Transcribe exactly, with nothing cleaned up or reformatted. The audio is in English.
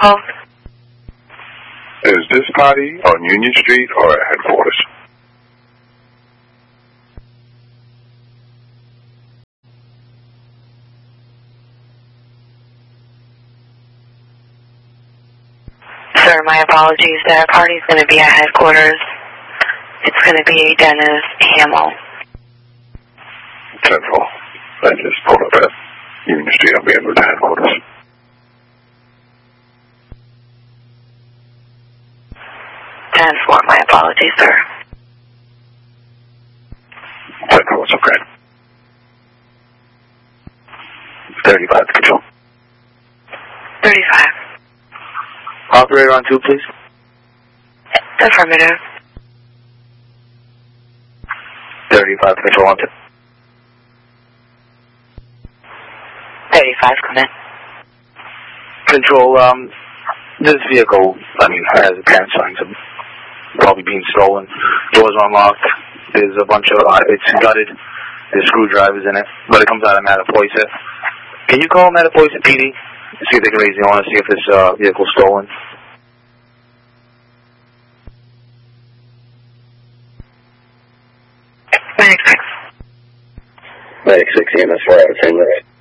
involved? Is this party on Union Street or at headquarters? Sir, my apologies. That party's going to be at headquarters. It's going to be Dennis Hamill. Central. I just pulled up at Union Street. I'll be able to headquarters. ten four, my apologies, sir. Central, it's okay. thirty-five, control. thirty-five. Operator on two, please. Affirmative. thirty-five, control on two. thirty-five, come in. Control, um, this vehicle, I mean, has apparent signs of probably being stolen. Doors are unlocked. There's a bunch of, uh, it's gutted. There's screwdrivers in it, but it comes out of Mattapoisett. Can you call Mattapoisett P D? See if they can raise the owner, see if this uh, vehicle's stolen. Medic six. Medic six, E M S four out of ten minutes.